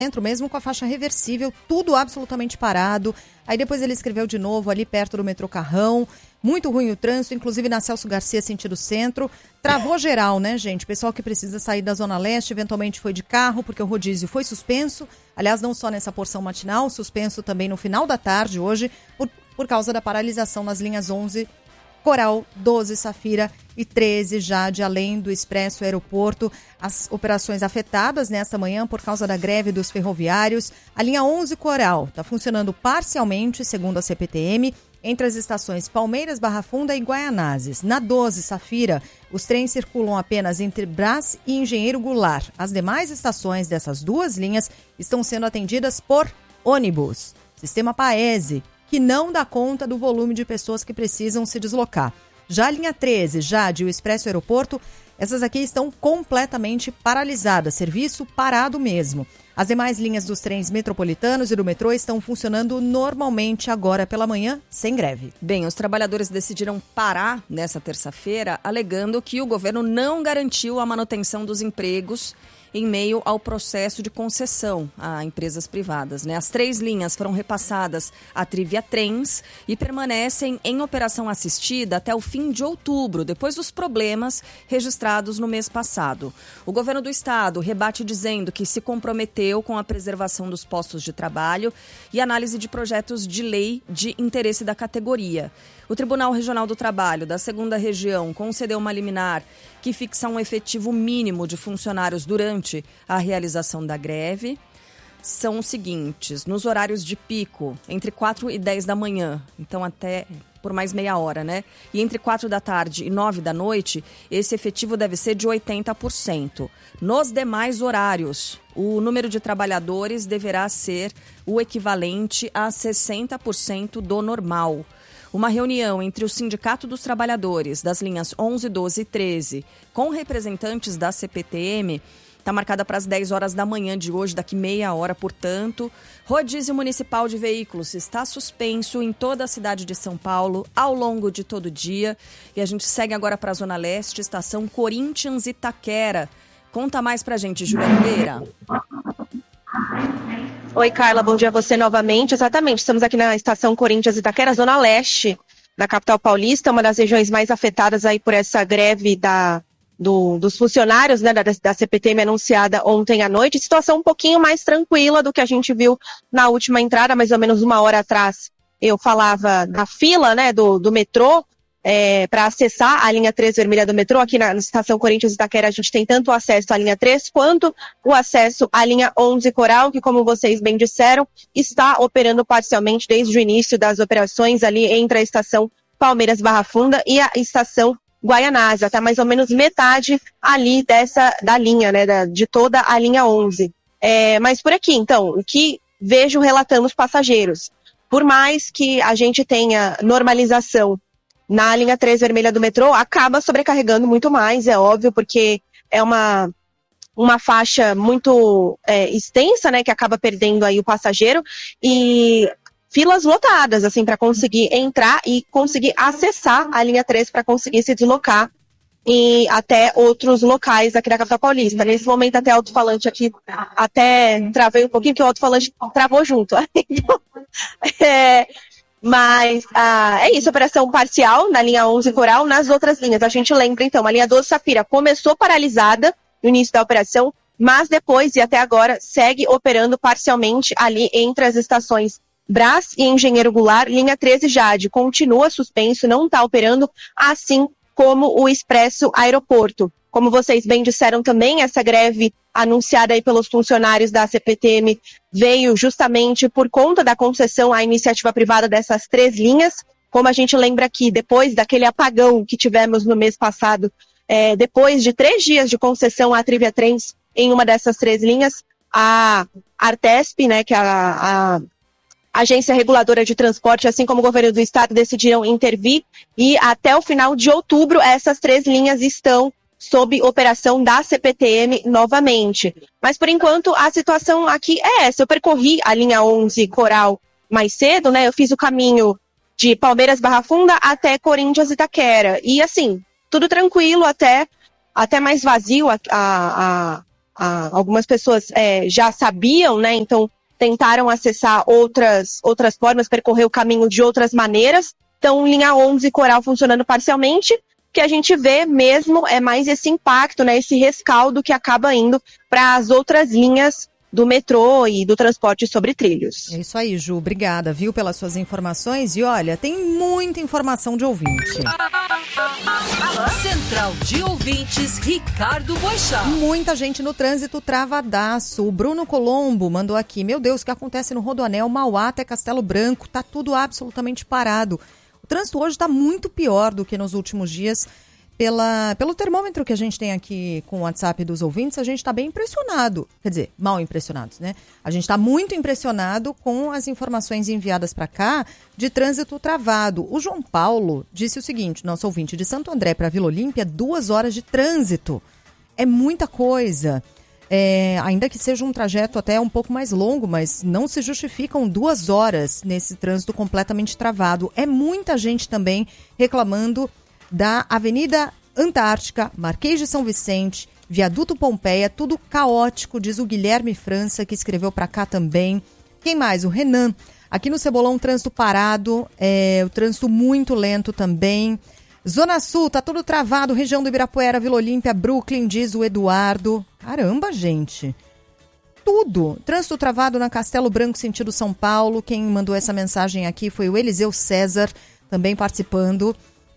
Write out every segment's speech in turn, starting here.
centro, mesmo com a faixa reversível, tudo absolutamente parado. Aí depois ele escreveu de novo ali perto do metrô Carrão. Muito ruim o trânsito, inclusive na Celso Garcia, sentido centro. Travou geral, né, gente? Pessoal que precisa sair da Zona Leste, eventualmente foi de carro, porque o rodízio foi suspenso. Aliás, não só nessa porção matinal, suspenso também no final da tarde hoje, por causa da paralisação nas linhas 11, Coral, 12, Safira e 13, Jade, além do Expresso Aeroporto. As operações afetadas nesta manhã por causa da greve dos ferroviários. A linha 11 Coral está funcionando parcialmente, segundo a CPTM, entre as estações Palmeiras, Barra Funda e Guaianazes. Na 12, Safira, os trens circulam apenas entre Brás e Engenheiro Goulart. As demais estações dessas duas linhas estão sendo atendidas por ônibus. Sistema Paese, que não dá conta do volume de pessoas que precisam se deslocar. Já a linha 13, Jade e o Expresso Aeroporto, essas aqui estão completamente paralisadas, serviço parado mesmo. As demais linhas dos trens metropolitanos e do metrô estão funcionando normalmente agora pela manhã, sem greve. Bem, os trabalhadores decidiram parar nessa terça-feira, alegando que o governo não garantiu a manutenção dos empregos em meio ao processo de concessão a empresas privadas, né? As 3 linhas foram repassadas à Trivia Trens e permanecem em operação assistida até o fim de outubro, depois dos problemas registrados no mês passado. O governo do estado rebate dizendo que se comprometeu com a preservação dos postos de trabalho e análise de projetos de lei de interesse da categoria. O Tribunal Regional do Trabalho da 2ª Região concedeu uma liminar que fixa um efetivo mínimo de funcionários durante a realização da greve. São os seguintes: nos horários de pico, entre 4 e 10 da manhã, então até por mais meia hora, né? E entre 4 da tarde e 9 da noite, esse efetivo deve ser de 80%. Nos demais horários, o número de trabalhadores deverá ser o equivalente a 60% do normal. Uma reunião entre o Sindicato dos Trabalhadores das linhas 11, 12 e 13 com representantes da CPTM está marcada para as 10 horas da manhã de hoje, daqui meia hora, portanto. Rodízio municipal de veículos está suspenso em toda a cidade de São Paulo ao longo de todo o dia. E a gente segue agora para a Zona Leste, estação Corinthians Itaquera. Conta mais para a gente, Juliana Nogueira. Oi, Carla, bom dia a você novamente. Exatamente, estamos aqui na estação Corinthians Itaquera, Zona Leste da capital paulista, uma das regiões mais afetadas aí por essa greve dos funcionários, né, da CPTM anunciada ontem à noite. Situação um pouquinho mais tranquila do que a gente viu na última entrada, mais ou menos uma hora atrás. Eu falava da fila, né, do metrô, para acessar a linha 3 vermelha do metrô. Aqui na estação Corinthians Itaquera a gente tem tanto o acesso à linha 3 quanto o acesso à linha 11 Coral, que, como vocês bem disseram, está operando parcialmente desde o início das operações ali entre a estação Palmeiras Barra Funda e a estação Guaianazes, até mais ou menos metade ali da linha, né, de toda a linha 11. Mas por aqui, então, o que vejo relatando os passageiros, por mais que a gente tenha normalização na linha 3 vermelha do metrô, acaba sobrecarregando muito mais, é óbvio, porque é uma faixa muito extensa, né, que acaba perdendo aí o passageiro, e filas lotadas, assim, para conseguir entrar e conseguir acessar a linha 3 para conseguir se deslocar e até outros locais aqui da capital paulista. Nesse momento, até alto-falante aqui, até travei um pouquinho, porque o alto-falante travou junto. Mas é isso, operação parcial na linha 11 Coral. Nas outras linhas, a gente lembra então, a linha 12 Safira começou paralisada no início da operação, mas depois e até agora segue operando parcialmente ali entre as estações Brás e Engenheiro Goulart. Linha 13 Jade continua suspenso, não está operando, assim como o Expresso Aeroporto. Como vocês bem disseram também, essa greve anunciada aí pelos funcionários da CPTM veio justamente por conta da concessão à iniciativa privada dessas 3 linhas. Como a gente lembra aqui, depois daquele apagão que tivemos no mês passado, depois de 3 dias de concessão à Trivia Trens em uma dessas 3 linhas, a Artesp, né, que é a Agência Reguladora de Transporte, assim como o governo do estado, decidiram intervir, e até o final de outubro essas 3 linhas estão sob operação da CPTM novamente. Mas, por enquanto, a situação aqui é essa. Eu percorri a linha 11 Coral mais cedo, né? Eu fiz o caminho de Palmeiras Barra Funda até Corinthians Itaquera. E, assim, tudo tranquilo, até mais vazio algumas pessoas já sabiam, né? Então tentaram acessar outras formas, percorrer o caminho de outras maneiras. Então, linha 11 e Coral funcionando parcialmente. O que a gente vê mesmo é mais esse impacto, né? Esse rescaldo que acaba indo para as outras linhas do metrô e do transporte sobre trilhos. É isso aí, Ju. Obrigada, viu, pelas suas informações. E olha, tem muita informação de ouvinte. Central de Ouvintes, Ricardo Boixá. Muita gente no trânsito travadaço. O Bruno Colombo mandou aqui. Meu Deus, o que acontece no Rodoanel, Mauá até Castelo Branco? Tá tudo absolutamente parado. O trânsito hoje está muito pior do que nos últimos dias. Pelo termômetro que a gente tem aqui com o WhatsApp dos ouvintes, a gente está bem impressionado. Quer dizer, mal impressionados, né? A gente está muito impressionado com as informações enviadas para cá de trânsito travado. O João Paulo disse o seguinte, nosso ouvinte, de Santo André para Vila Olímpia, 2 horas de trânsito. É muita coisa. Ainda que seja um trajeto até um pouco mais longo, mas não se justificam 2 horas nesse trânsito completamente travado. É muita gente também reclamando da Avenida Antártica, Marquês de São Vicente, Viaduto Pompeia, tudo caótico, diz o Guilherme França, que escreveu para cá também. Quem mais? O Renan. Aqui no Cebolão, trânsito parado, o trânsito muito lento também. Zona Sul, tá tudo travado, região do Ibirapuera, Vila Olímpia, Brooklyn, diz o Eduardo. Caramba, gente. Tudo. Trânsito travado na Castelo Branco, sentido São Paulo. Quem mandou essa mensagem aqui foi o Eliseu César, também participando.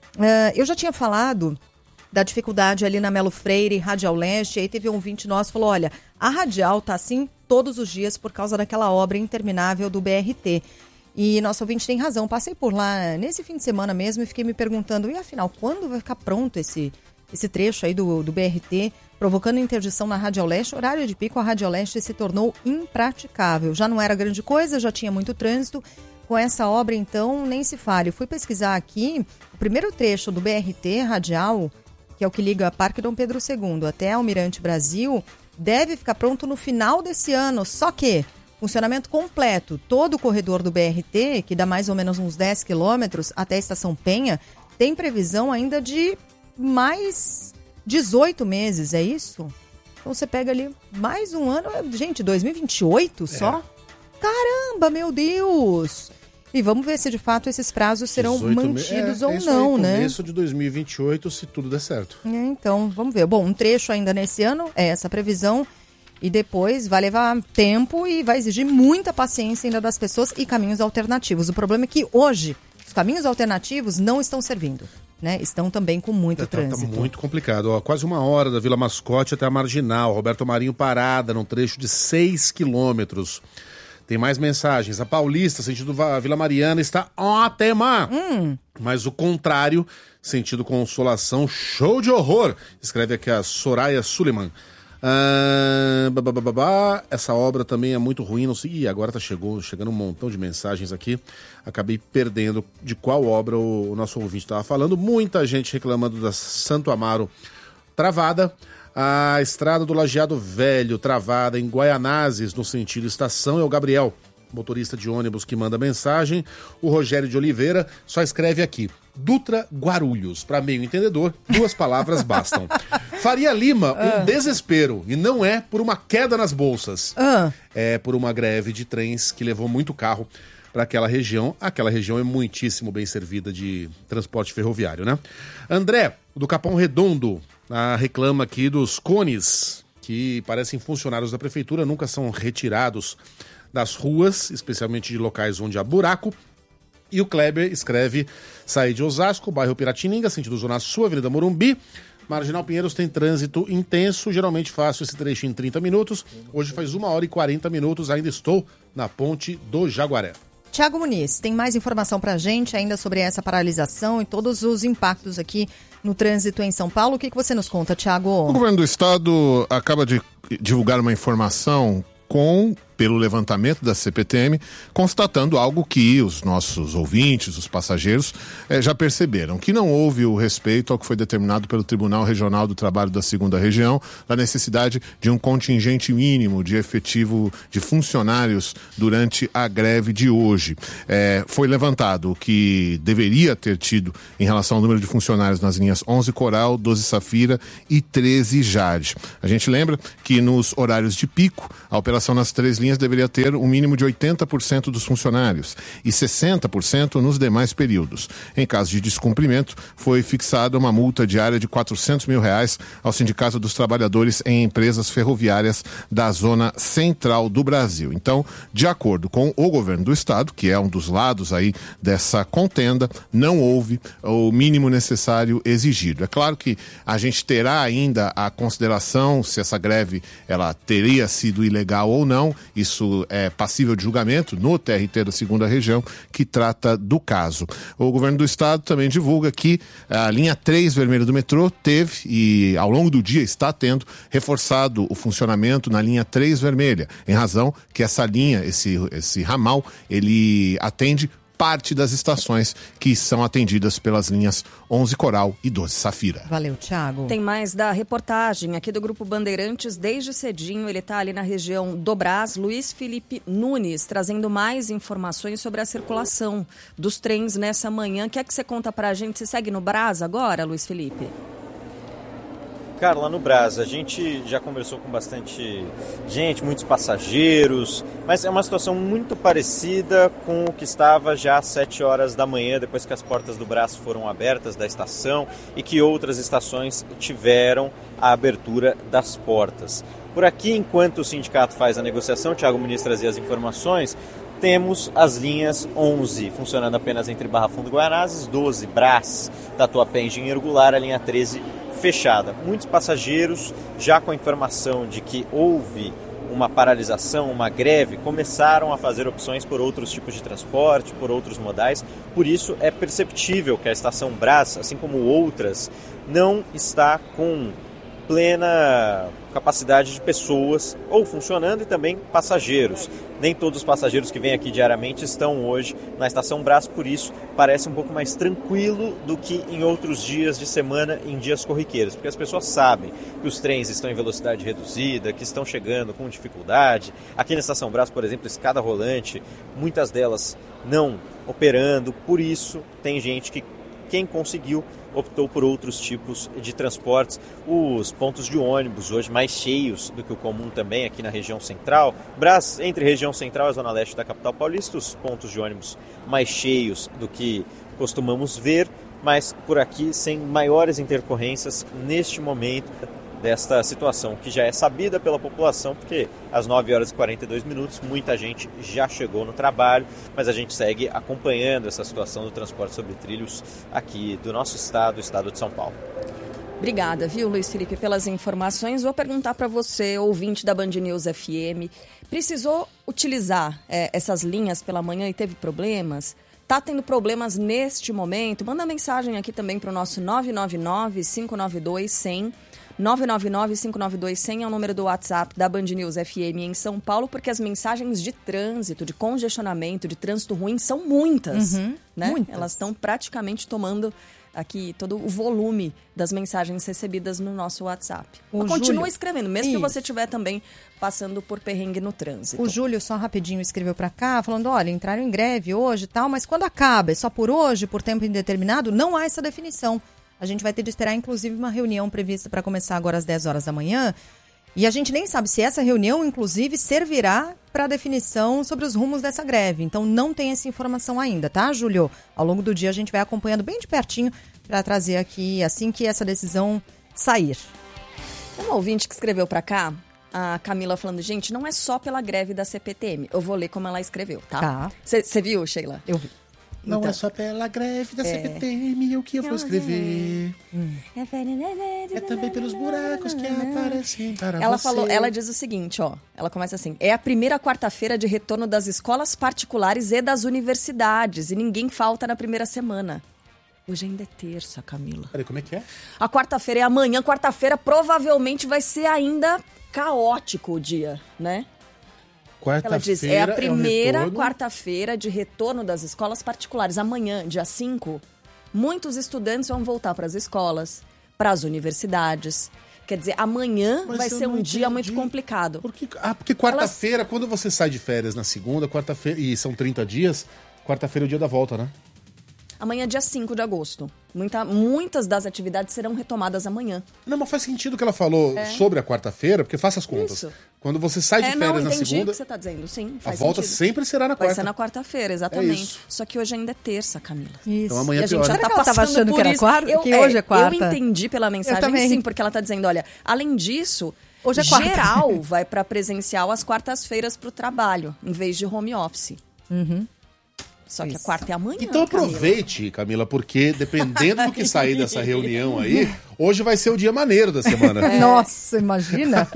Eu já tinha falado da dificuldade ali na Melo Freire, Radial Leste, aí teve um ouvinte nosso que falou, olha, a Radial tá assim todos os dias por causa daquela obra interminável do BRT. E nosso ouvinte tem razão, passei por lá nesse fim de semana mesmo e fiquei me perguntando, e afinal, quando vai ficar pronto esse trecho aí do BRT, provocando interdição na Radial Leste? Horário de pico, a Radial Leste se tornou impraticável, já não era grande coisa, já tinha muito trânsito. Com essa obra, então, nem se fale. Eu fui pesquisar aqui, o primeiro trecho do BRT Radial, que é o que liga Parque Dom Pedro II até Almirante Brasil, deve ficar pronto no final desse ano. Só que, funcionamento completo, todo o corredor do BRT, que dá mais ou menos uns 10 quilômetros até a Estação Penha, tem previsão ainda de mais 18 meses, é isso? Então você pega ali mais um ano, gente, 2028 só? Caramba, meu Deus! E vamos ver se de fato esses prazos serão mantidos ou não, né? Começo de 2028, se tudo der certo. Então, vamos ver. Bom, um trecho ainda nesse ano é essa previsão e depois vai levar tempo e vai exigir muita paciência ainda das pessoas e caminhos alternativos. O problema é que hoje os caminhos alternativos não estão servindo, né? Estão também com muito trânsito. Tá muito complicado. Ó, quase 1 hora da Vila Mascote até a Marginal. Roberto Marinho parada num trecho de 6 quilômetros. Tem mais mensagens. A Paulista, sentido Vila Mariana, está ótima. Mas o contrário, sentido Consolação, show de horror. Escreve aqui a Soraya Suleiman. Essa obra também é muito ruim. Não sei. Ih, agora tá chegando um montão de mensagens aqui. Acabei perdendo de qual obra o nosso ouvinte estava falando. Muita gente reclamando da Santo Amaro travada. A estrada do Lajeado Velho, travada em Guaianazes, no sentido estação, é o Gabriel, motorista de ônibus, que manda mensagem. O Rogério de Oliveira só escreve aqui, Dutra Guarulhos. Para meio entendedor, 2 palavras bastam. Faria Lima, um desespero, e não é por uma queda nas bolsas. É por uma greve de trens que levou muito carro para aquela região. Aquela região é muitíssimo bem servida de transporte ferroviário, né? André, do Capão Redondo, reclama aqui dos cones, que parecem funcionários da prefeitura, nunca são retirados das ruas, especialmente de locais onde há buraco. E o Kleber escreve, saí de Osasco, bairro Piratininga, sentido Zona Sul, Avenida Morumbi. Marginal Pinheiros tem trânsito intenso, geralmente faço esse trecho em 30 minutos. Hoje faz 1 hora e 40 minutos, ainda estou na ponte do Jaguaré. Tiago Muniz, tem mais informação pra gente ainda sobre essa paralisação e todos os impactos aqui no trânsito em São Paulo. O que você nos conta, Tiago? O governo do estado acaba de divulgar uma informação com pelo levantamento da CPTM, constatando algo que os nossos ouvintes, os passageiros, já perceberam, que não houve o respeito ao que foi determinado pelo Tribunal Regional do Trabalho da 2ª Região, da necessidade de um contingente mínimo de efetivo de funcionários durante a greve de hoje. Foi levantado o que deveria ter tido em relação ao número de funcionários nas linhas 11 Coral, 12 Safira e 13 Jade. A gente lembra que nos horários de pico, a operação nas 3 linhas deveria ter um mínimo de 80% dos funcionários e 60% nos demais períodos. Em caso de descumprimento, foi fixada uma multa diária de R$400 mil ao Sindicato dos Trabalhadores em Empresas Ferroviárias da Zona Central do Brasil. Então, de acordo com o governo do estado, que é um dos lados aí dessa contenda, não houve o mínimo necessário exigido. É claro que a gente terá ainda a consideração se essa greve ela teria sido ilegal ou não. Isso é passível de julgamento no TRT da 2ª Região, que trata do caso. O governo do estado também divulga que a linha 3 vermelha do metrô teve, e ao longo do dia está tendo, reforçado o funcionamento na linha 3 vermelha, em razão que essa linha, esse ramal, ele atende parte das estações que são atendidas pelas linhas 11 Coral e 12 Safira. Valeu, Thiago. Tem mais da reportagem aqui do Grupo Bandeirantes desde cedinho. Ele está ali na região do Brás. Luiz Felipe Nunes trazendo mais informações sobre a circulação dos trens nessa manhã. O que é que você conta pra gente? Você segue no Brás agora, Luiz Felipe? Carla, no Brás, a gente já conversou com bastante gente, muitos passageiros, mas é uma situação muito parecida com o que estava já às 7 horas da manhã, depois que as portas do Brás foram abertas da estação e que outras estações tiveram a abertura das portas. Por aqui, enquanto o sindicato faz a negociação, o Thiago Muniz trazia as informações, temos as linhas 11 funcionando apenas entre Barra Funda e Guaianazes, 12 Brás, Tatuapé e Engenheiro Goulart, a linha 13 fechada. Muitos passageiros, já com a informação de que houve uma paralisação, uma greve, começaram a fazer opções por outros tipos de transporte, por outros modais. Por isso é perceptível que a estação Brás, assim como outras, não está com plena capacidade de pessoas ou funcionando e também passageiros. Nem todos os passageiros que vêm aqui diariamente estão hoje na estação Brás, por isso parece um pouco mais tranquilo do que em outros dias de semana, em dias corriqueiros, porque as pessoas sabem que os trens estão em velocidade reduzida, que estão chegando com dificuldade. Aqui na estação Brás, por exemplo, escada rolante, muitas delas não operando, por isso tem gente que, quem conseguiu, optou por outros tipos de transportes. Os pontos de ônibus hoje mais cheios do que o comum também aqui na região central. Brás, entre região central e a zona leste da capital paulista, os pontos de ônibus mais cheios do que costumamos ver, mas por aqui sem maiores intercorrências neste momento desta situação, que já é sabida pela população, porque às 9 horas e 42 minutos muita gente já chegou no trabalho, mas a gente segue acompanhando essa situação do transporte sobre trilhos aqui do nosso estado, o estado de São Paulo. Obrigada, viu, Luiz Felipe, pelas informações. Vou perguntar para você, ouvinte da Band News FM, precisou utilizar essas linhas pela manhã e teve problemas? Está tendo problemas neste momento? Manda mensagem aqui também para o nosso 999-592-100. 999-592-100 é o número do WhatsApp da Band News FM em São Paulo, porque as mensagens de trânsito, de congestionamento, de trânsito ruim são muitas, né? Muitas. Elas estão praticamente tomando aqui todo o volume das mensagens recebidas no nosso WhatsApp. Continua escrevendo, mesmo que você estiver também passando por perrengue no trânsito. O Júlio, só rapidinho, escreveu para cá, falando, olha, entraram em greve hoje e tal, mas quando acaba? É só por hoje, por tempo indeterminado? Não há essa definição. A gente vai ter de esperar, inclusive, uma reunião prevista para começar agora às 10 horas da manhã. E a gente nem sabe se essa reunião, inclusive, servirá para a definição sobre os rumos dessa greve. Então, não tem essa informação ainda, tá, Júlio? Ao longo do dia, a gente vai acompanhando bem de pertinho para trazer aqui, assim que essa decisão sair. Tem um ouvinte que escreveu para cá, a Camila, falando, gente, não é só pela greve da CPTM. Eu vou ler como ela escreveu, tá? Tá. Você viu, Sheila? Eu vi. Não Então, é só pela greve da CPTM o que eu vou escrever. É também pelos buracos que aparecem para ela você. falou, ela diz o seguinte, ó. Ela começa assim: é a primeira quarta-feira de retorno das escolas particulares e das universidades. E ninguém falta na primeira semana. Hoje ainda é terça, Camila. Peraí, como é que é? A quarta-feira é amanhã. Quarta-feira provavelmente vai ser ainda caótico o dia, né? Ela diz, é a primeira quarta-feira de retorno das escolas particulares. Amanhã, dia 5, muitos estudantes vão voltar para as escolas, para as universidades. Quer dizer, amanhã vai ser um dia muito complicado. Porque quarta-feira, quando você sai de férias na segunda, quarta-feira, e são 30 dias, quarta-feira é o dia da volta, né? Amanhã é dia 5 de agosto. Muitas das atividades serão retomadas amanhã. Não, mas faz sentido o que ela falou sobre a quarta-feira, porque faça as contas. Isso. Quando você sai de férias na segunda... entendi o que você está dizendo, sim. A volta sempre será na quarta. Vai ser na quarta-feira, exatamente. Só que hoje ainda é terça, Camila. Isso. Então amanhã e a gente já Será tá que ela estava passando achando por que era isso. quarta? Que hoje é quarta? Eu entendi pela mensagem, sim, porque ela está dizendo, olha, além disso, hoje é quarta. geral vai para presencial às quartas-feiras para o trabalho, em vez de home office. Só que a quarta é amanhã. Então aproveite, Camila, porque dependendo do que sair dessa reunião aí, hoje vai ser o dia maneiro da semana. Nossa, imagina.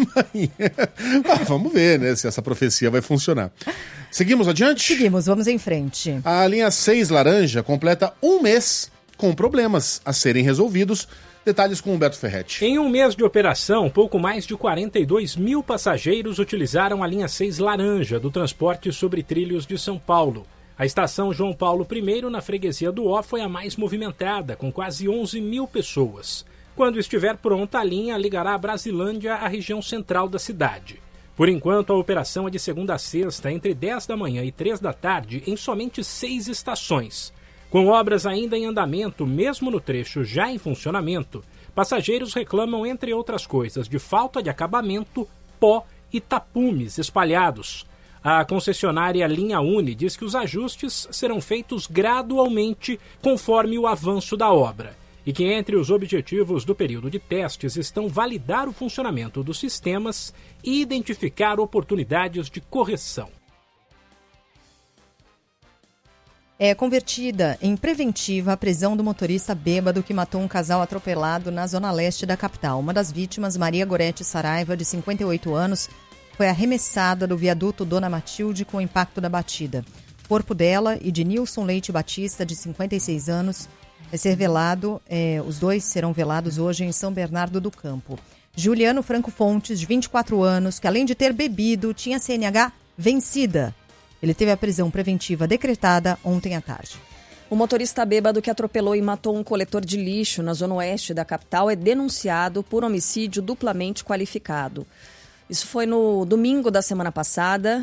Vamos ver, né, se essa profecia vai funcionar. Seguimos adiante? Seguimos, vamos em frente. A linha 6 laranja completa um mês com problemas a serem resolvidos. Detalhes com Humberto Ferretti. Em um mês de operação, pouco mais de 42 mil passageiros utilizaram a linha 6 laranja do transporte sobre trilhos de São Paulo. A estação João Paulo I, na freguesia do Ó, foi a mais movimentada, com quase 11 mil pessoas. Quando estiver pronta, a linha ligará a Brasilândia à região central da cidade. Por enquanto, a operação é de segunda a sexta, entre 10 da manhã e 3 da tarde, em somente 6 estações. Com obras ainda em andamento, mesmo no trecho já em funcionamento, passageiros reclamam, entre outras coisas, de falta de acabamento, pó e tapumes espalhados. A concessionária Linha Uni diz que os ajustes serão feitos gradualmente conforme o avanço da obra e que entre os objetivos do período de testes estão validar o funcionamento dos sistemas e identificar oportunidades de correção. É convertida em preventiva a prisão do motorista bêbado que matou um casal atropelado na zona leste da capital. Uma das vítimas, Maria Gorete Saraiva, de 58 anos, foi arremessada do viaduto Dona Matilde com o impacto da batida. O corpo dela e de Nilson Leite Batista, de 56 anos, os dois serão velados hoje em São Bernardo do Campo. Juliano Franco Fontes, de 24 anos, que além de ter bebido, tinha CNH vencida. Ele teve a prisão preventiva decretada ontem à tarde. O motorista bêbado que atropelou e matou um coletor de lixo na zona oeste da capital é denunciado por homicídio duplamente qualificado. Isso foi no domingo da semana passada.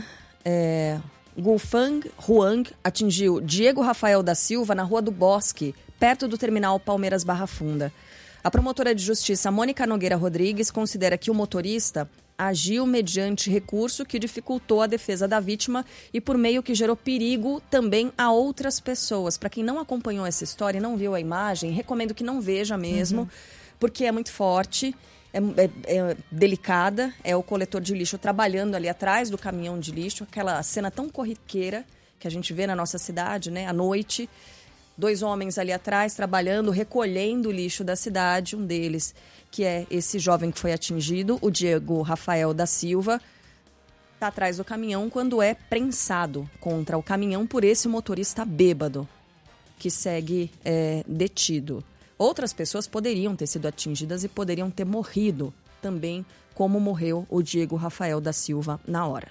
Gufang Huang atingiu Diego Rafael da Silva na Rua do Bosque, perto do terminal Palmeiras Barra Funda. A promotora de justiça Mônica Nogueira Rodrigues considera que o motorista agiu mediante recurso que dificultou a defesa da vítima e por meio que gerou perigo também a outras pessoas. Para quem não acompanhou essa história e não viu a imagem, recomendo que não veja mesmo, porque é muito forte. É delicada, é o coletor de lixo trabalhando ali atrás do caminhão de lixo, aquela cena tão corriqueira que a gente vê na nossa cidade, né, à noite. 2 homens ali atrás trabalhando, recolhendo o lixo da cidade, um deles, que é esse jovem que foi atingido, o Diego Rafael da Silva, está atrás do caminhão quando é prensado contra o caminhão por esse motorista bêbado, que segue detido. Outras pessoas poderiam ter sido atingidas e poderiam ter morrido também, como morreu o Diego Rafael da Silva na hora.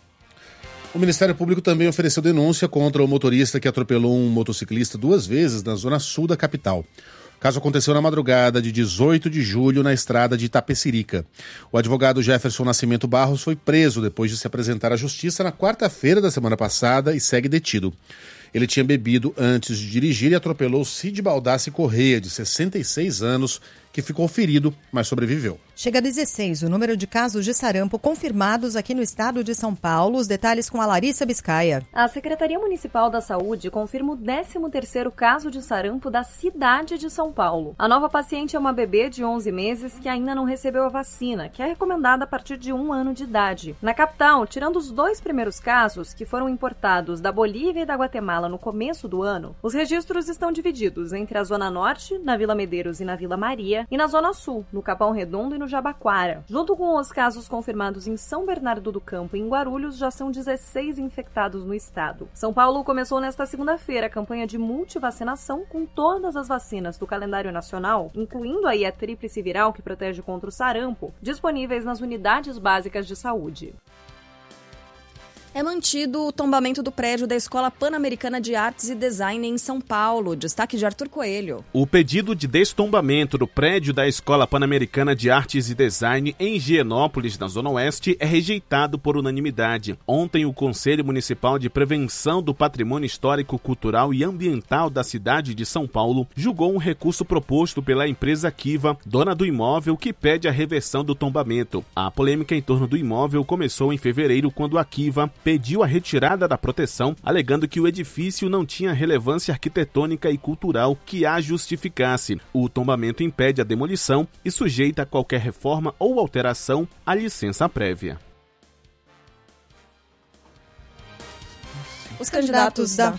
O Ministério Público também ofereceu denúncia contra o motorista que atropelou um motociclista 2 vezes na zona sul da capital. O caso aconteceu na madrugada de 18 de julho na estrada de Itapecerica. O advogado Jefferson Nascimento Barros foi preso depois de se apresentar à justiça na quarta-feira da semana passada e segue detido. Ele tinha bebido antes de dirigir e atropelou Cid Baldassi Correia, de 66 anos, que ficou ferido, mas sobreviveu. Chega a 16 o número de casos de sarampo confirmados aqui no estado de São Paulo. Os detalhes com a Larissa Biscaia. A Secretaria Municipal da Saúde confirma o 13º caso de sarampo da cidade de São Paulo. A nova paciente é uma bebê de 11 meses que ainda não recebeu a vacina, que é recomendada a partir de 1 ano de idade. Na capital, tirando os 2 primeiros casos, que foram importados da Bolívia e da Guatemala no começo do ano, os registros estão divididos entre a Zona Norte, na Vila Medeiros e na Vila Maria, e na Zona Sul, no Capão Redondo e no Jabaquara. Junto com os casos confirmados em São Bernardo do Campo e em Guarulhos, já são 16 infectados no estado. São Paulo começou nesta segunda-feira a campanha de multivacinação com todas as vacinas do calendário nacional, incluindo aí a tríplice viral que protege contra o sarampo, disponíveis nas unidades básicas de saúde. É mantido o tombamento do prédio da Escola Pan-Americana de Artes e Design em São Paulo. Destaque de Arthur Coelho. O pedido de destombamento do prédio da Escola Pan-Americana de Artes e Design em Higienópolis, na Zona Oeste, é rejeitado por unanimidade. Ontem, o Conselho Municipal de Prevenção do Patrimônio Histórico, Cultural e Ambiental da cidade de São Paulo julgou um recurso proposto pela empresa Kiva, dona do imóvel, que pede a reversão do tombamento. A polêmica em torno do imóvel começou em fevereiro, quando a Kiva pediu a retirada da proteção, alegando que o edifício não tinha relevância arquitetônica e cultural que a justificasse. O tombamento impede a demolição e sujeita a qualquer reforma ou alteração à licença prévia. Os candidatos da...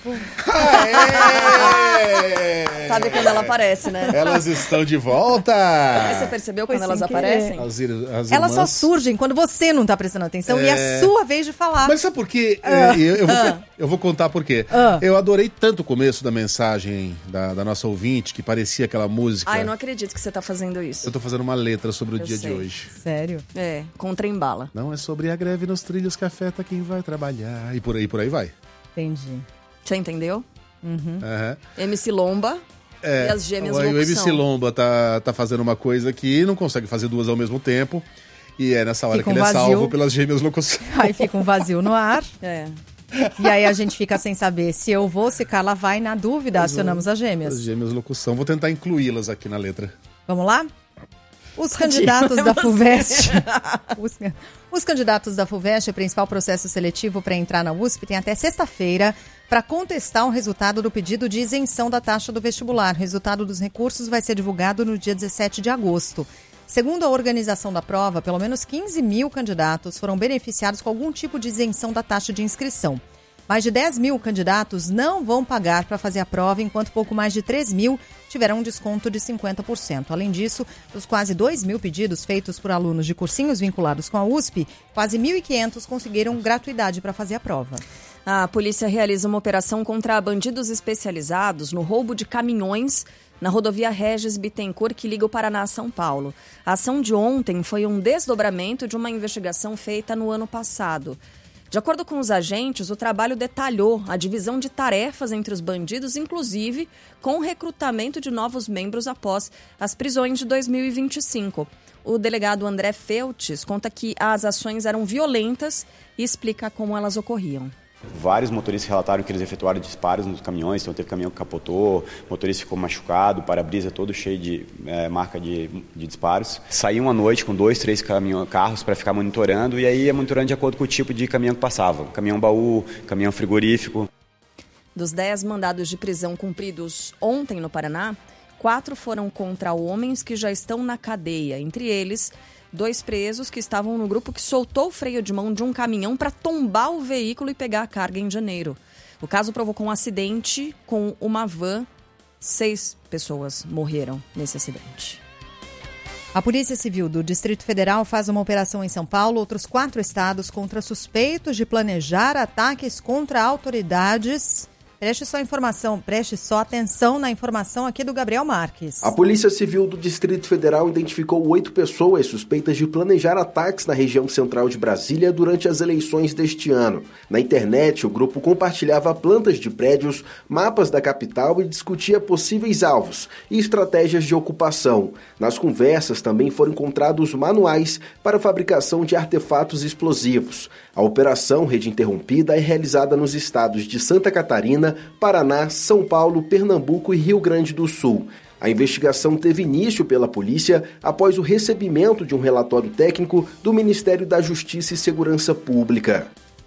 Sabe quando ela aparece, né? Elas estão de volta! Você percebeu quando elas aparecem? Elas só surgem quando você não tá prestando atenção e é a sua vez de falar. Mas sabe por quê? Eu vou contar por quê. Eu adorei tanto o começo da mensagem da nossa ouvinte, que parecia aquela música. Ai, não acredito que você tá fazendo isso. Eu tô fazendo uma letra sobre o dia de hoje. Sério? É, com trem-bala. Não é sobre a greve nos trilhos que afeta quem vai trabalhar. E por aí vai. Entendi. Você entendeu? Uhum. MC Lomba e as gêmeas locução. O MC Lomba tá fazendo uma coisa que não consegue fazer duas ao mesmo tempo. E é nessa hora fica que ele vazio. É salvo pelas gêmeas locução. Aí fica um vazio no ar. É. E aí a gente fica sem saber se eu vou, se Carla vai. Na dúvida, acionamos as gêmeas. As gêmeas locução. Vou tentar incluí-las aqui na letra. Vamos lá? Os candidatos da FUVEST... Os candidatos da FUVEST, o principal processo seletivo para entrar na USP, tem até sexta-feira para contestar o resultado do pedido de isenção da taxa do vestibular. O resultado dos recursos vai ser divulgado no dia 17 de agosto. Segundo a organização da prova, pelo menos 15 mil candidatos foram beneficiados com algum tipo de isenção da taxa de inscrição. Mais de 10 mil candidatos não vão pagar para fazer a prova, enquanto pouco mais de 3 mil tiveram um desconto de 50%. Além disso, dos quase 2 mil pedidos feitos por alunos de cursinhos vinculados com a USP, quase 1.500 conseguiram gratuidade para fazer a prova. A polícia realiza uma operação contra bandidos especializados no roubo de caminhões na rodovia Regis Bittencourt, que liga o Paraná a São Paulo. A ação de ontem foi um desdobramento de uma investigação feita no ano passado. De acordo com os agentes, o trabalho detalhou a divisão de tarefas entre os bandidos, inclusive com o recrutamento de novos membros após as prisões de 2025. O delegado André Feltes conta que as ações eram violentas e explica como elas ocorriam. Vários motoristas relataram que eles efetuaram disparos nos caminhões, então teve caminhão que capotou, o motorista ficou machucado, o para-brisa todo cheio de marca de disparos. Saíam à noite com 2, 3 carros para ficar monitorando e aí ia monitorando de acordo com o tipo de caminhão que passava. Caminhão baú, caminhão frigorífico. Dos 10 mandados de prisão cumpridos ontem no Paraná, 4 foram contra homens que já estão na cadeia, entre eles 2 presos que estavam no grupo que soltou o freio de mão de um caminhão para tombar o veículo e pegar a carga em janeiro. O caso provocou um acidente com uma van. 6 pessoas morreram nesse acidente. A Polícia Civil do Distrito Federal faz uma operação em São Paulo, outros 4 estados, contra suspeitos de planejar ataques contra autoridades. Preste só atenção na informação aqui do Gabriel Marques. A Polícia Civil do Distrito Federal identificou 8 pessoas suspeitas de planejar ataques na região central de Brasília durante as eleições deste ano. Na internet, o grupo compartilhava plantas de prédios, mapas da capital e discutia possíveis alvos e estratégias de ocupação. Nas conversas também foram encontrados manuais para a fabricação de artefatos explosivos. A operação Rede Interrompida é realizada nos estados de Santa Catarina, Paraná, São Paulo, Pernambuco e Rio Grande do Sul. A investigação teve início pela polícia após o recebimento de um relatório técnico do Ministério da Justiça e Segurança Pública.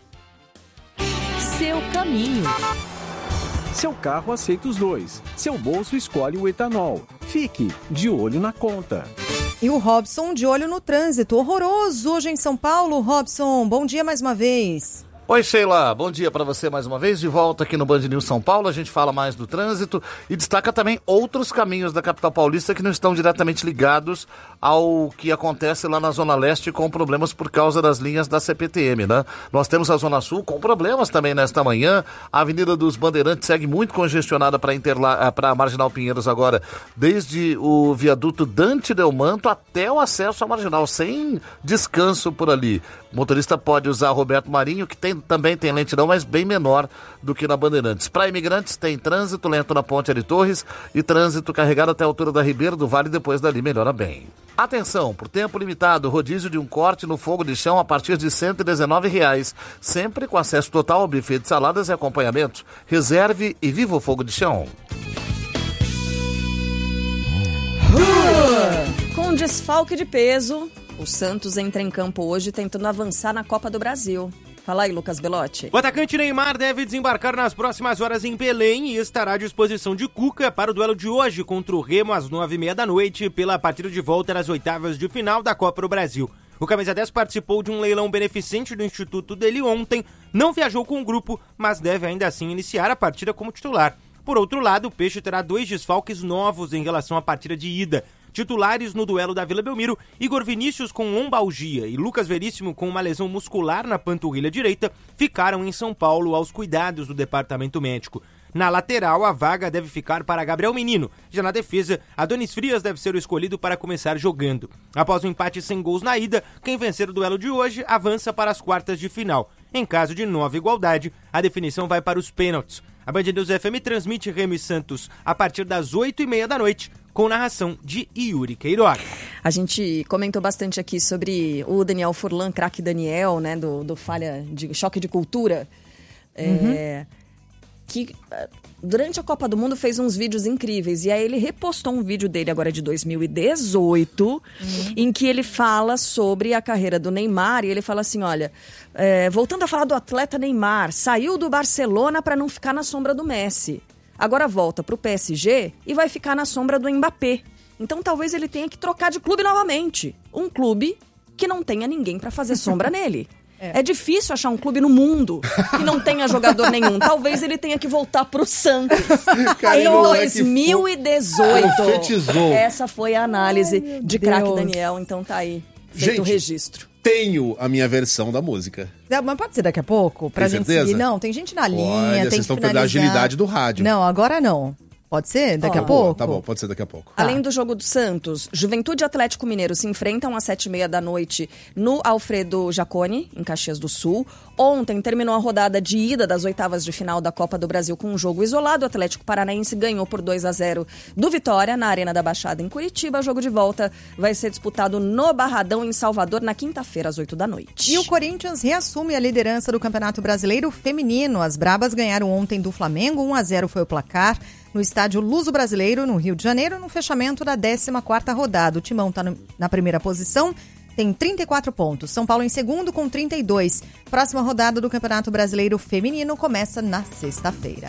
Seu caminho. Seu carro aceita os 2. Seu bolso escolhe o etanol. Fique de olho na conta. E o Robson de olho no trânsito. Horroroso hoje em São Paulo. Robson, bom dia mais uma vez. Oi, Sheila, bom dia para você mais uma vez, de volta aqui no Band News São Paulo. A gente fala mais do trânsito e destaca também outros caminhos da capital paulista que não estão diretamente ligados ao que acontece lá na Zona Leste com problemas por causa das linhas da CPTM, né? Nós temos a Zona Sul com problemas também nesta manhã. A Avenida dos Bandeirantes segue muito congestionada para a Marginal Pinheiros agora, desde o viaduto Dante Delmanto até o acesso à Marginal, sem descanso por ali. O motorista pode usar Roberto Marinho, que tem também tem lentidão, mas bem menor do que na Bandeirantes. Para imigrantes tem trânsito lento na Ponte Ari Torres e trânsito carregado até a altura da Ribeiro do Vale, depois dali melhora bem. Atenção, por tempo limitado, rodízio de um corte no fogo de chão a partir de R$ 119,00, sempre com acesso total ao buffet de saladas e acompanhamentos. Reserve e viva o fogo de chão. Com desfalque de peso, o Santos entra em campo hoje tentando avançar na Copa do Brasil. Fala aí, Lucas Belotti. O atacante Neymar deve desembarcar nas próximas horas em Belém e estará à disposição de Cuca para o duelo de hoje contra o Remo às 21h30 pela partida de volta das oitavas de final da Copa do Brasil. O camisa 10 participou de um leilão beneficente do instituto dele ontem, não viajou com o grupo, mas deve ainda assim iniciar a partida como titular. Por outro lado, o Peixe terá 2 desfalques novos em relação à partida de ida. Titulares no duelo da Vila Belmiro, Igor Vinícius com lombalgia e Lucas Veríssimo com uma lesão muscular na panturrilha direita ficaram em São Paulo aos cuidados do departamento médico. Na lateral, a vaga deve ficar para Gabriel Menino. Já na defesa, Adonis Frias deve ser o escolhido para começar jogando. Após o empate sem gols na ida, quem vencer o duelo de hoje avança para as quartas de final. Em caso de nova igualdade, a definição vai para os pênaltis. A Band News FM transmite Remo e Santos a partir das 20h30, com narração de Yuri Queiroga. A gente comentou bastante aqui sobre o Daniel Furlan, craque Daniel, né, do Falha de Choque de Cultura, que durante a Copa do Mundo fez uns vídeos incríveis, e aí ele repostou um vídeo dele agora de 2018, em que ele fala sobre a carreira do Neymar, e ele fala assim, olha, voltando a falar do atleta Neymar, saiu do Barcelona para não ficar na sombra do Messi. Agora volta pro PSG e vai ficar na sombra do Mbappé. Então talvez ele tenha que trocar de clube novamente. Um clube que não tenha ninguém para fazer sombra nele. É difícil achar um clube no mundo que não tenha jogador nenhum. Talvez ele tenha que voltar pro Santos. Em 2018. Essa foi a análise de craque Daniel. Então tá aí, feito o registro. Tenho a minha versão da música. Mas pode ser daqui a pouco? Pra gente seguir? Não, tem gente na linha, Olha, tem vocês que estão perdendo a agilidade do rádio. Não, agora não. Pode ser? Daqui a pouco? Tá bom, pode ser daqui a pouco. Além do jogo do Santos, Juventude e Atlético Mineiro se enfrentam às 19h30 no Alfredo Jaconi, em Caxias do Sul. Ontem terminou a rodada de ida das oitavas de final da Copa do Brasil com um jogo isolado. O Atlético Paranaense ganhou por 2-0 do Vitória na Arena da Baixada, em Curitiba. O jogo de volta vai ser disputado no Barradão, em Salvador, na quinta-feira, às 20h. E o Corinthians reassume a liderança do Campeonato Brasileiro Feminino. As Brabas ganharam ontem do Flamengo, 1-0 foi o placar, no estádio Luso Brasileiro, no Rio de Janeiro, no fechamento da 14ª rodada. O Timão está na primeira posição, tem 34 pontos. São Paulo em segundo com 32. Próxima rodada do Campeonato Brasileiro Feminino começa na sexta-feira.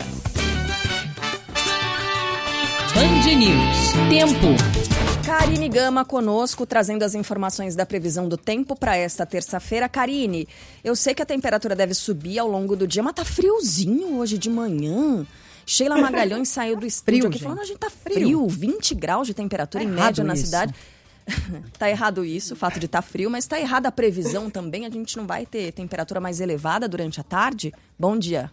Band News. Tempo. Karine Gama conosco, trazendo as informações da previsão do tempo para esta terça-feira. Karine, eu sei que a temperatura deve subir ao longo do dia, mas tá friozinho hoje de manhã. Sheila Magalhães saiu do estúdio aqui falando, a gente tá frio, 20 graus de temperatura em média na cidade. Tá errado isso, o fato de estar frio, mas tá errada a previsão também, a gente não vai ter temperatura mais elevada durante a tarde? Bom dia.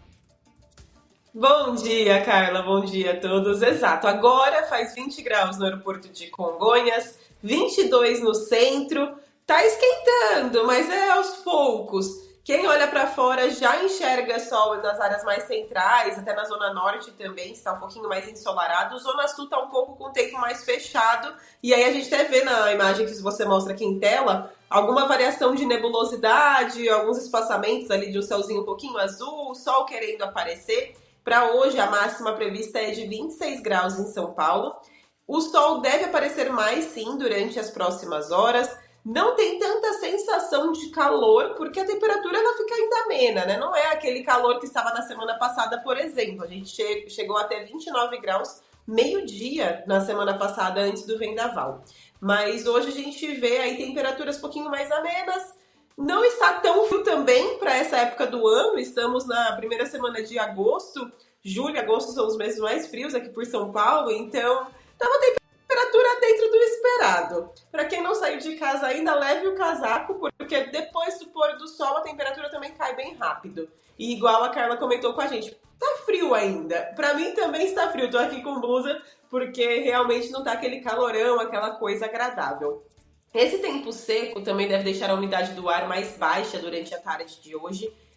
Bom dia, Carla, bom dia a todos. Exato, agora faz 20 graus no aeroporto de Congonhas, 22 no centro, tá esquentando, mas é aos poucos. Quem olha para fora já enxerga sol nas áreas mais centrais, até na Zona Norte também está um pouquinho mais ensolarado. Zona Sul está um pouco com o tempo mais fechado. E aí a gente até vê na imagem que você mostra aqui em tela alguma variação de nebulosidade, alguns espaçamentos ali de um céuzinho um pouquinho azul, o sol querendo aparecer. Para hoje a máxima prevista é de 26 graus em São Paulo. O sol deve aparecer mais sim durante as próximas horas. Não tem tanta sensação de calor, porque a temperatura ela fica ainda amena, né? Não é aquele calor que estava na semana passada, por exemplo. A gente chegou até 29 graus meio-dia na semana passada, antes do vendaval. Mas hoje a gente vê aí temperaturas um pouquinho mais amenas. Não está tão frio também para essa época do ano. Estamos na primeira semana de agosto. Julho e agosto são os meses mais frios aqui por São Paulo. Então, tá uma temperatura dentro do esperado. Para quem não saiu de casa ainda, leve o casaco, porque depois do pôr do sol a temperatura também cai bem rápido. E igual a Carla comentou com a gente, tá frio ainda. Para mim também está frio, tô aqui com blusa, porque realmente não tá aquele calorão, aquela coisa agradável. Esse tempo seco também deve deixar a umidade do ar mais baixa durante a tarde de hoje.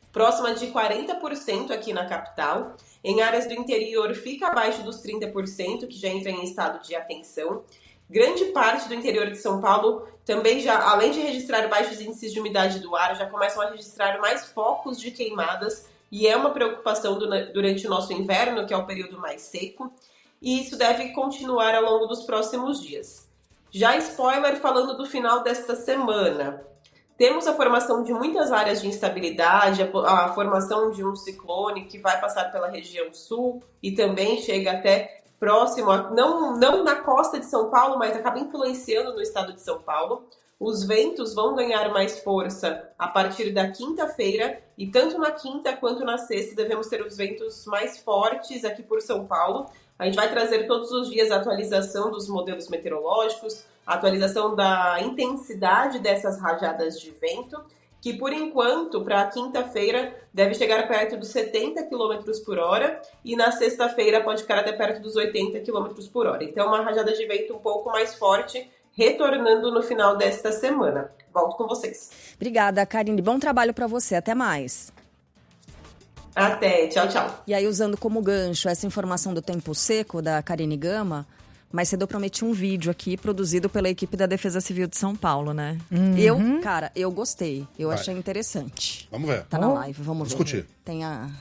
próxima de 40% aqui na capital. Em áreas do interior fica abaixo dos 30%, que já entra em estado de atenção. Grande parte do interior de São Paulo também já, além de registrar baixos índices de umidade do ar, já começam a registrar mais focos de queimadas, e é uma preocupação durante o nosso inverno, que é o período mais seco, e isso deve continuar ao longo dos próximos dias. Já spoiler falando do final desta semana. Temos a formação de muitas áreas de instabilidade, a formação de um ciclone que vai passar pela região sul e também chega até próximo, não na costa de São Paulo, mas acaba influenciando no estado de São Paulo. Os ventos vão ganhar mais força a partir da quinta-feira e tanto na quinta quanto na sexta devemos ter os ventos mais fortes aqui por São Paulo. A gente vai trazer todos os dias a atualização dos modelos meteorológicos, a atualização da intensidade dessas rajadas de vento, que por enquanto, para a quinta-feira, deve chegar perto dos 70 km por hora e na sexta-feira pode ficar até perto dos 80 km por hora. Então, uma rajada de vento um pouco mais forte, retornando no final desta semana. Volto com vocês. Obrigada, Karine. Bom trabalho para você. Até mais. Até. Tchau, tchau. E aí, usando como gancho essa informação do tempo seco da Karine Gama, mais cedo eu prometi um vídeo aqui produzido pela equipe da Defesa Civil de São Paulo, né? Eu gostei. Eu achei interessante. Vamos ver. Tá na live, vamos ver. Discutir. Tem a...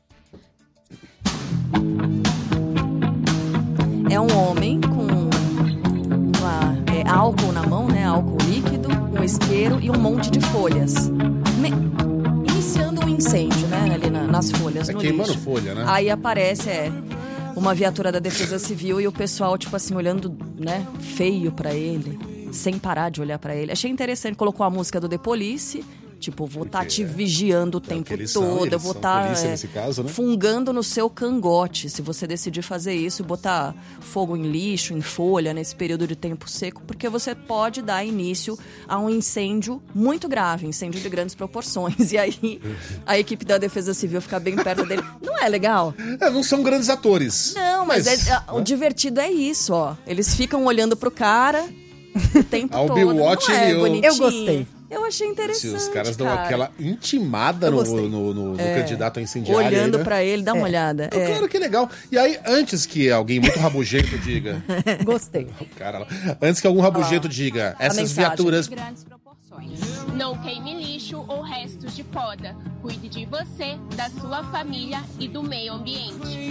É um homem com álcool na mão, né? Álcool líquido, um isqueiro e um monte de folhas. Iniciando um incêndio, né? Ali nas folhas, no queimando lixo. folha, né? Aí aparece, uma viatura da Defesa Civil e o pessoal, tipo assim, olhando, né? Feio pra ele, sem parar de olhar pra ele. Achei interessante, colocou a música do The Police. Tipo, vou estar te vigiando o tempo todo, eu vou estar fungando no seu cangote, se você decidir fazer isso, botar fogo em lixo, em folha, nesse período de tempo seco, porque você pode dar início a um incêndio muito grave, incêndio de grandes proporções. E aí, a equipe da Defesa Civil fica bem perto dele. Não é legal? Não são grandes atores. Não, mas o divertido é isso, ó. Eles ficam olhando pro cara o tempo todo. Bill Watch, eu gostei. Eu achei interessante, os caras dão aquela intimada no candidato a incendiário. Olhando aí, né? pra ele, dá uma olhada. Claro que é legal. E aí, antes que alguém muito rabugento diga... Gostei. Antes que algum rabugento diga, essas viaturas... Não queime lixo ou restos de poda. Cuide de você, da sua família e do meio ambiente.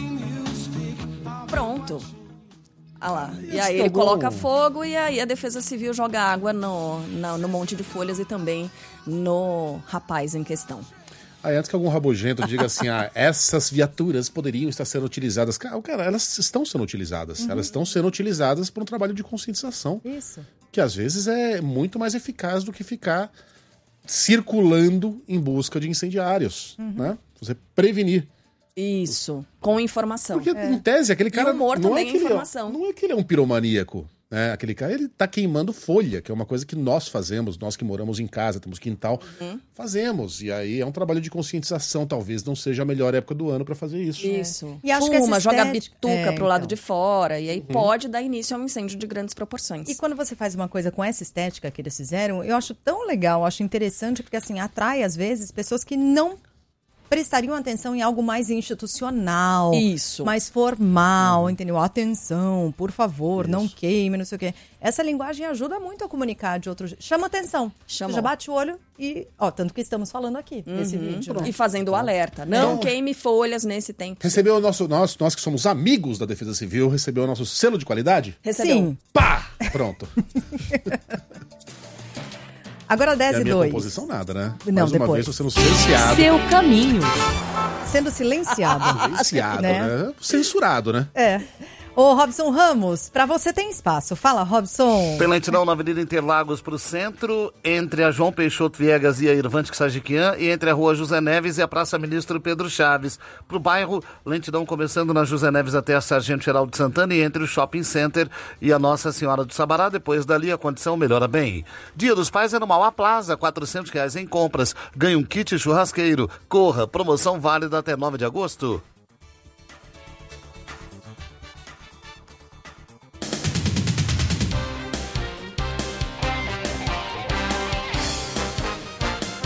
Pronto. Ah lá. E aí ele coloca fogo e aí a Defesa Civil joga água no monte de folhas e também no rapaz em questão. Aí antes que algum rabugento diga assim, essas viaturas poderiam estar sendo utilizadas. Cara, elas estão sendo utilizadas. Elas estão sendo utilizadas para um trabalho de conscientização. Isso. Que às vezes é muito mais eficaz do que ficar circulando em busca de incendiários, né? Você prevenir. Isso, com informação. Porque, em tese, aquele cara... E o humor também é informação. Não é que ele é um piromaníaco, né? Aquele cara, ele tá queimando folha, que é uma coisa que nós fazemos, nós que moramos em casa, temos quintal, fazemos. E aí é um trabalho de conscientização, talvez não seja a melhor época do ano para fazer isso. Isso. E acho Fuma, que joga bituca pro lado de fora, e aí Uhum. pode dar início a um incêndio de grandes proporções. E quando você faz uma coisa com essa estética que eles fizeram, eu acho tão legal, acho interessante, porque assim, atrai às vezes pessoas que não prestariam atenção em algo mais institucional, Isso. mais formal, entendeu? Atenção, por favor, não queime, não sei o quê. Essa linguagem ajuda muito a comunicar de outro jeito. Chama atenção. Chamou. Você já bate o olho e... tanto que estamos falando aqui, nesse vídeo. Né? E fazendo o alerta. Não queime folhas nesse tempo. Recebeu nós que somos amigos da Defesa Civil, recebeu o nosso selo de qualidade? Recebeu. Sim. Pá! Pronto. Agora 10 e a e minha 2. composição nada, né? Não, Mais uma depois. vez, você sendo silenciado. Seu caminho. Sendo silenciado. Silenciado, Né? né? Censurado, né? Ô, Robson Ramos, pra você tem espaço. Fala, Robson. Tem lentidão na Avenida Interlagos para o centro, entre a João Peixoto Viegas e a Irvante Sajiquian, e entre a Rua José Neves e a Praça Ministro Pedro Chaves. Para o bairro, lentidão começando na José Neves até a Sargento Geraldo Santana e entre o Shopping Center e a Nossa Senhora do Sabará. Depois dali, a condição melhora bem. Dia dos Pais é no Mauá Plaza, R$400 em compras. Ganhe um kit churrasqueiro. Corra, promoção válida até 9 de agosto.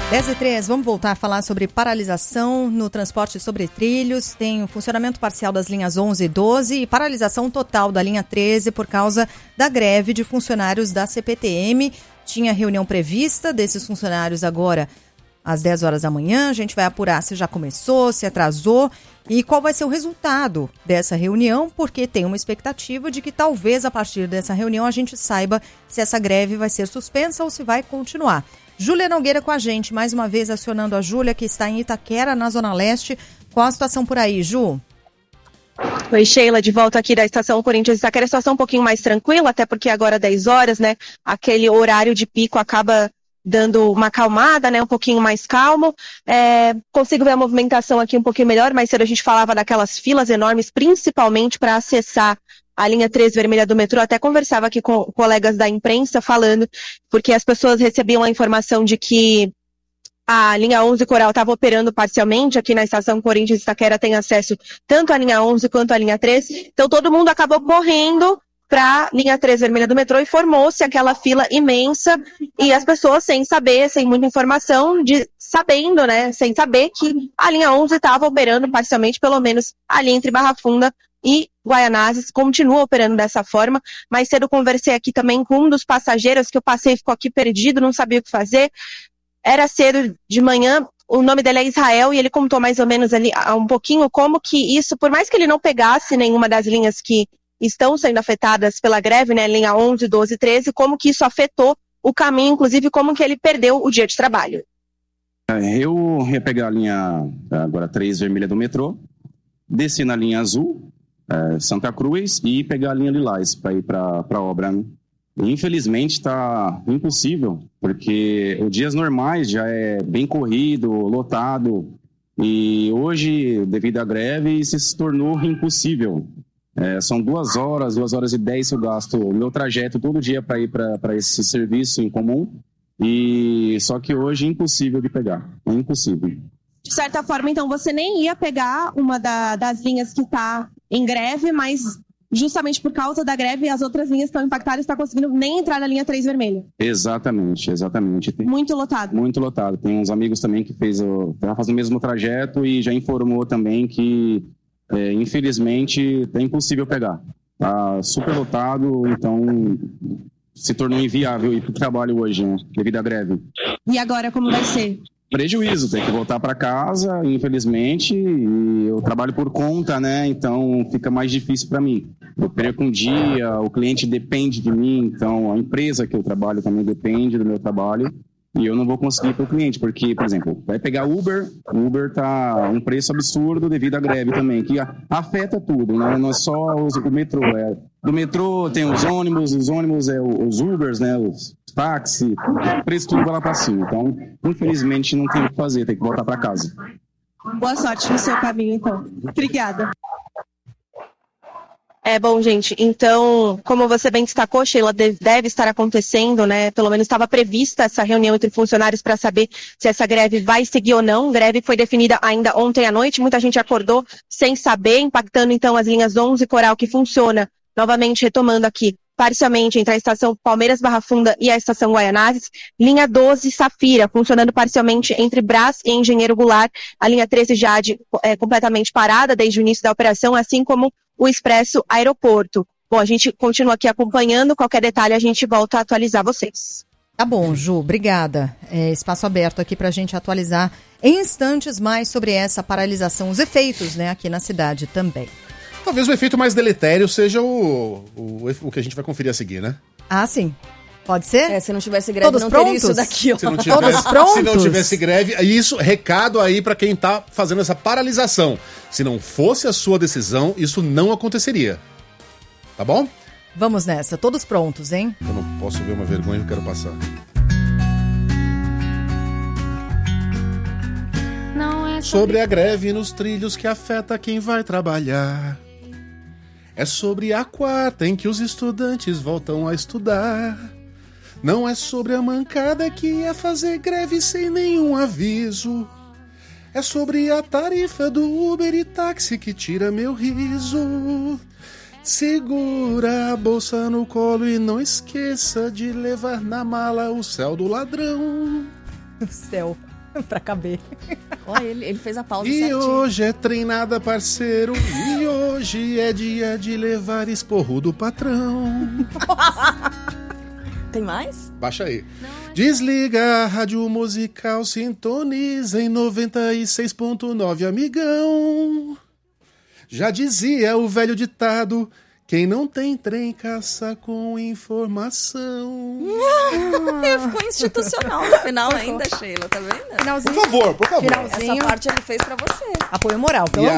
10h03, vamos voltar a falar sobre paralisação no transporte sobre trilhos. Tem o funcionamento parcial das linhas 11 e 12 e paralisação total da linha 13 por causa da greve de funcionários da CPTM. Tinha reunião prevista desses funcionários agora às 10 horas da manhã. A gente vai apurar se já começou, se atrasou e qual vai ser o resultado dessa reunião, porque tem uma expectativa de que talvez a partir dessa reunião a gente saiba se essa greve vai ser suspensa ou se vai continuar. Júlia Nogueira com a gente, mais uma vez acionando a Júlia, que está em Itaquera, na Zona Leste. Qual a situação por aí, Ju? Oi, Sheila, de volta aqui da Estação Corinthians de Itaquera. A situação um pouquinho mais tranquila, até porque agora 10 horas, né? Aquele horário de pico acaba dando uma acalmada, né? Um pouquinho mais calmo. Consigo ver a movimentação aqui um pouquinho melhor, mas cedo a gente falava daquelas filas enormes, principalmente para acessar a linha 3 vermelha do metrô. Até conversava aqui com colegas da imprensa falando, porque as pessoas recebiam a informação de que a linha 11 Coral estava operando parcialmente. Aqui na Estação Corinthians de Itaquera tem acesso tanto à linha 11 quanto à linha 3. Então todo mundo acabou correndo para a linha 3 vermelha do metrô e formou-se aquela fila imensa e as pessoas sem saber, sem muita informação, sabendo, né, sem saber que a linha 11 estava operando parcialmente, pelo menos ali entre Barra Funda e Guaianazes, continua operando dessa forma. Mais cedo conversei aqui também com um dos passageiros que eu passei, ficou aqui perdido, não sabia o que fazer. Era cedo de manhã, o nome dele é Israel, e ele contou mais ou menos ali um pouquinho como que isso, por mais que ele não pegasse nenhuma das linhas que estão sendo afetadas pela greve, né, linha 11, 12 e 13, como que isso afetou o caminho, inclusive como que ele perdeu o dia de trabalho. Eu ia pegar a linha agora 3 vermelha do metrô, descer na linha azul, Santa Cruz, e pegar a linha Lilás para ir para a obra, né? Infelizmente está impossível, porque os dias normais já é bem corrido, lotado, e hoje, devido à greve, isso se tornou impossível. São 2 horas e 10 eu gasto o meu trajeto todo dia para ir para esse serviço em comum, e só que hoje é impossível de pegar, é impossível. De certa forma, então, você nem ia pegar uma das linhas que está em greve, mas justamente por causa da greve, as outras linhas estão impactadas e está conseguindo nem entrar na linha 3 vermelha. Exatamente. Muito lotado. Muito lotado. Tem uns amigos também que estavam fazendo o mesmo trajeto e já informou também que, infelizmente, é impossível pegar. Está super lotado, então se tornou inviável ir para o trabalho hoje, né, devido à greve. E agora, como vai ser? Prejuízo, tem que voltar para casa, infelizmente, e eu trabalho por conta, né, então fica mais difícil para mim. Eu perco um dia, o cliente depende de mim, então a empresa que eu trabalho também depende do meu trabalho, e eu não vou conseguir para o cliente, porque, por exemplo, vai pegar o Uber tá um preço absurdo devido à greve também, que afeta tudo, né, não é só o metrô, do metrô tem os ônibus os Ubers, né, os táxi, o preço tudo vai lá para cima. Então, infelizmente, não tem o que fazer, tem que voltar para casa. Boa sorte no seu caminho, então. Obrigada. Bom, gente, então, como você bem destacou, Sheila, deve estar acontecendo, né, pelo menos estava prevista essa reunião entre funcionários para saber se essa greve vai seguir ou não. A greve foi definida ainda ontem à noite, muita gente acordou sem saber, impactando então as linhas 11 Coral, que funciona, novamente retomando aqui, parcialmente entre a estação Palmeiras Barra Funda e a estação Guaianazes, linha 12 Safira, funcionando parcialmente entre Brás e Engenheiro Goulart, a linha 13 Jade completamente parada desde o início da operação, assim como o Expresso Aeroporto. Bom, a gente continua aqui acompanhando, qualquer detalhe a gente volta a atualizar vocês. Tá bom, Ju, obrigada. Espaço aberto aqui para a gente atualizar em instantes mais sobre essa paralisação, os efeitos, né, aqui na cidade também. Talvez o efeito mais deletério seja o que a gente vai conferir a seguir, né? Ah, sim. Pode ser? Se não tivesse greve, todos não prontos? teria isso daqui, ó. Todos prontos? Se não tivesse greve, isso, recado aí pra quem tá fazendo essa paralisação. Se não fosse a sua decisão, isso não aconteceria. Tá bom? Vamos nessa, todos prontos, hein? Eu não posso ver uma vergonha que eu quero passar. Sobre a greve nos trilhos que afeta quem vai trabalhar. É sobre a quarta em que os estudantes voltam a estudar. Não é sobre a mancada que ia fazer greve sem nenhum aviso. É sobre a tarifa do Uber e táxi que tira meu riso. Segura a bolsa no colo e não esqueça de levar na mala o céu do ladrão. O céu. Pra caber. Olha, ele fez a pausa E certinho. hoje é treinada, parceiro. E hoje é dia de levar esporro do patrão. Tem mais? Baixa aí. Desliga a rádio musical, sintoniza em 96.9, amigão. Já dizia o velho ditado: quem não tem trem caça com informação. Ficou institucional no final ainda, Sheila, tá vendo? Finalzinho. Por favor. Essa parte ele fez pra você. Apoio moral, pelo E amor